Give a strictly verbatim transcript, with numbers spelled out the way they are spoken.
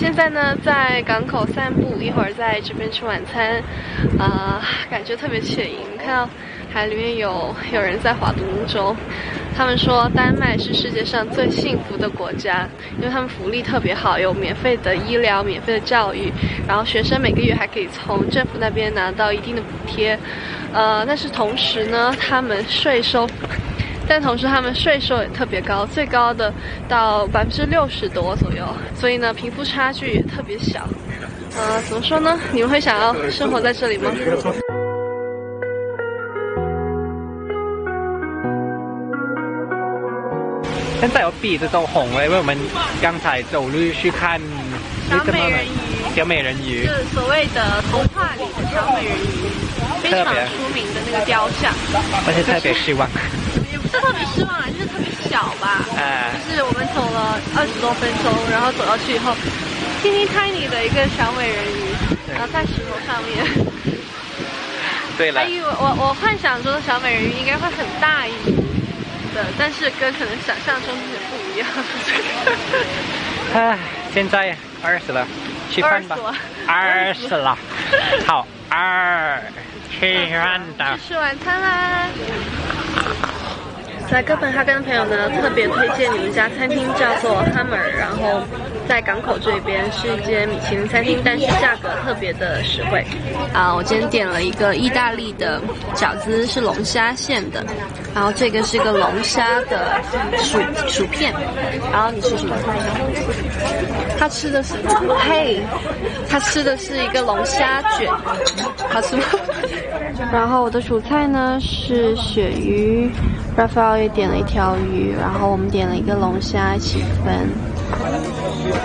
现在呢在港口散步，一会儿在这边吃晚餐，啊、呃，感觉特别惬意。你看到海里面有有人在划独木舟，他们说丹麦是世界上最幸福的国家，因为他们福利特别好，有免费的医疗、免费的教育，然后学生每个月还可以从政府那边拿到一定的补贴，呃，但是同时呢，他们税收。但同时，他们税收也特别高，最高的到百分之六十多左右，所以呢，贫富差距也特别小。呃，怎么说呢？你们会想要生活在这里吗？ 现在有鼻子都红了，因为我们刚才走路去看小美人鱼， 小美人鱼， 就是所谓的童话里的小美人鱼，非常出名的那个雕像， 而且特别失望。 也不是特别失望啊，就是特别小吧。 啊， 就是我们走了二十多分钟，然后走到去以后，teeny tiny的一个小美人鱼，然后在石头上面。 对了， 还以为我我幻想中的小美人鱼应该会很大一只的，但是跟可能想象中有点不一样。 啊，现在二十了，吃饭吧。二十了，好，二，吃饭的。 吃晚餐啦。来哥本哈根的朋友呢，特别推荐你们家餐厅叫做 Hammer， 然后在港口这边是一间米其林餐厅，但是价格特别的实惠。啊，我今天点了一个意大利的饺子，是龙虾馅的，然后这个是个龙虾的薯薯片，然后你吃什么？他吃的是嘿，他吃的是一个龙虾卷，好吃吗？然后我的主菜呢是鳕鱼。Raphael 也点了一条鱼，然后我们点了一个龙虾一起分。